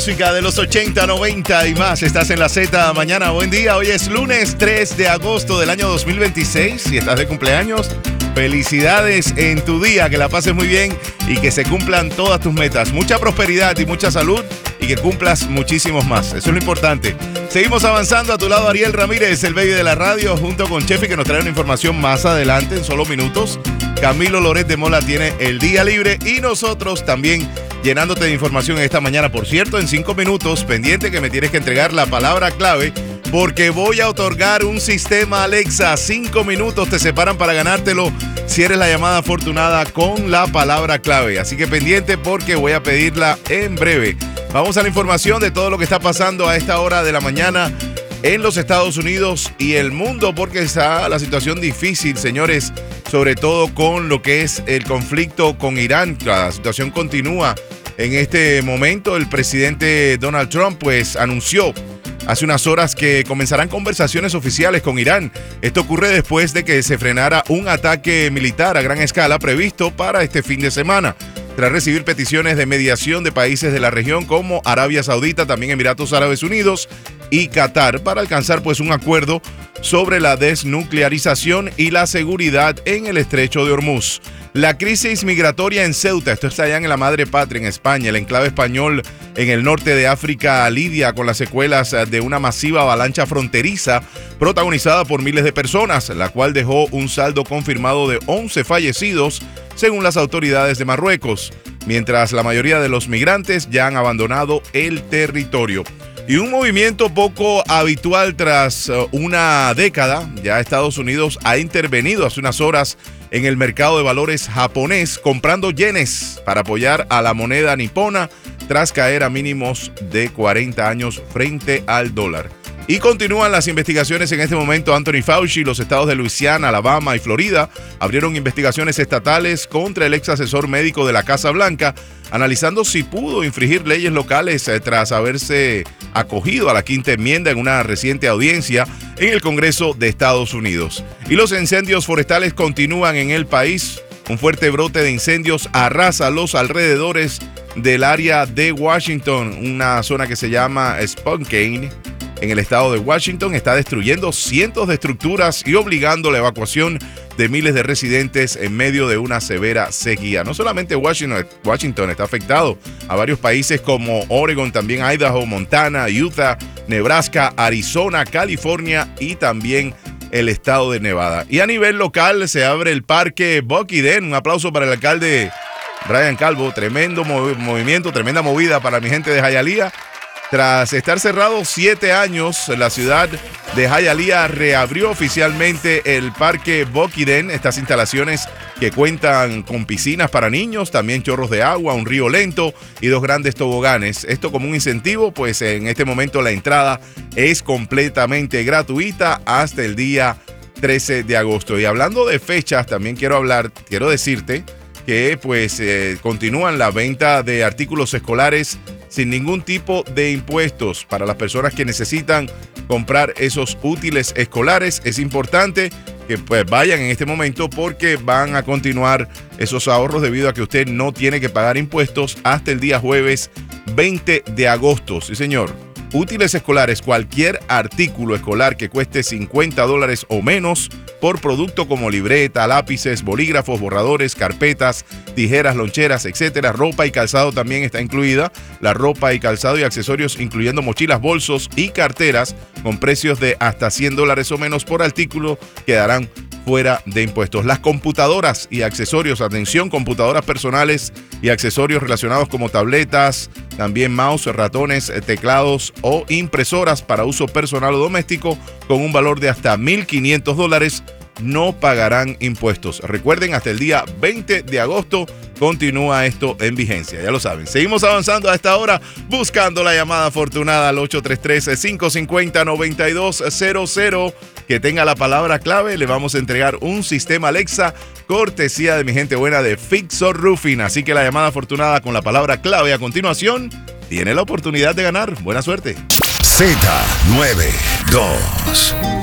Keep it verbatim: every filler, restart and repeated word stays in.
Música de los ochenta, noventa y más. Estás en la Z mañana. Buen día. Hoy es lunes tres de agosto del año dos mil veintiséis. Si estás de cumpleaños, felicidades en tu día. Que la pases muy bien y que se cumplan todas tus metas. Mucha prosperidad y mucha salud y que cumplas muchísimos más. Eso es lo importante. Seguimos avanzando. A tu lado, Ariel Ramírez, el baby de la radio, junto con Chefi, que nos trae una información más adelante en solo minutos. Camilo Loret de Mola tiene el día libre y nosotros también llenándote de información esta mañana. Por cierto, en cinco minutos, pendiente que me tienes que entregar la palabra clave porque voy a otorgar un sistema Alexa. Cinco minutos te separan para ganártelo si eres la llamada afortunada con la palabra clave. Así que pendiente porque voy a pedirla en breve. Vamos a la información de todo lo que está pasando a esta hora de la mañana en los Estados Unidos y el mundo, porque está la situación difícil, señores, sobre todo con lo que es el conflicto con Irán. La situación continúa en este momento. El presidente Donald Trump pues anunció hace unas horas que comenzarán conversaciones oficiales con Irán. Esto ocurre después de que se frenara un ataque militar a gran escala previsto para este fin de semana, tras recibir peticiones de mediación de países de la región como Arabia Saudita, también Emiratos Árabes Unidos y Qatar, para alcanzar pues un acuerdo sobre la desnuclearización y la seguridad en el estrecho de Hormuz. La crisis migratoria en Ceuta, esto está allá en la madre patria, en España, el enclave español en el norte de África, lidia con las secuelas de una masiva avalancha fronteriza protagonizada por miles de personas, la cual dejó un saldo confirmado de once fallecidos, según las autoridades de Marruecos, mientras la mayoría de los migrantes ya han abandonado el territorio. Y un movimiento poco habitual tras una década, ya Estados Unidos ha intervenido hace unas horas en el mercado de valores japonés comprando yenes para apoyar a la moneda nipona tras caer a mínimos de cuarenta años frente al dólar. Y continúan las investigaciones en este momento. Anthony Fauci, los estados de Luisiana, Alabama y Florida abrieron investigaciones estatales contra el ex asesor médico de la Casa Blanca, analizando si pudo infringir leyes locales eh, tras haberse acogido a la quinta enmienda en una reciente audiencia en el Congreso de Estados Unidos. Y los incendios forestales continúan en el país. Un fuerte brote de incendios arrasa los alrededores del área de Washington, una zona que se llama Spokane, en el estado de Washington. Está destruyendo cientos de estructuras y obligando la evacuación de miles de residentes en medio de una severa sequía. No solamente Washington, Washington está afectado, a varios países como Oregon, también Idaho, Montana, Utah, Nebraska, Arizona, California y también el estado de Nevada. Y a nivel local se abre el parque Bucky Den. Un aplauso para el alcalde Brian Calvo. Tremendo mov- movimiento, tremenda movida para mi gente de Hialeah. Tras estar cerrado siete años, la ciudad de Hialeah reabrió oficialmente el parque Bucky Den. Estas instalaciones que cuentan con piscinas para niños, también chorros de agua, un río lento y dos grandes toboganes. Esto como un incentivo, pues en este momento la entrada es completamente gratuita hasta el día trece de agosto. Y hablando de fechas, también quiero hablar, quiero decirte que pues eh, continúan la venta de artículos escolares sin ningún tipo de impuestos para las personas que necesitan comprar esos útiles escolares. Es importante que pues vayan en este momento porque van a continuar esos ahorros debido a que usted no tiene que pagar impuestos hasta el día jueves veinte de agosto. Sí, señor. Útiles escolares, cualquier artículo escolar que cueste cincuenta dólares o menos por producto, como libreta, lápices, bolígrafos, borradores, carpetas, tijeras, loncheras, etcétera. Ropa y calzado también está incluida. La ropa y calzado y accesorios, incluyendo mochilas, bolsos y carteras, con precios de hasta cien dólares o menos por artículo, quedarán fuera de impuestos. Las computadoras y accesorios, atención, computadoras personales y accesorios relacionados como tabletas, también mouse, ratones, teclados o impresoras para uso personal o doméstico con un valor de hasta mil quinientos dólares no pagarán impuestos. Recuerden, hasta el día veinte de agosto continúa esto en vigencia, ya lo saben. Seguimos avanzando a esta hora, buscando la llamada afortunada al ocho tres tres, cinco cinco cero, nueve dos cero cero. Que tenga la palabra clave, le vamos a entregar un sistema Alexa cortesía de mi gente buena de Fixor Roofing. Así que la llamada afortunada con la palabra clave a continuación tiene la oportunidad de ganar. Buena suerte. Z noventa y dos.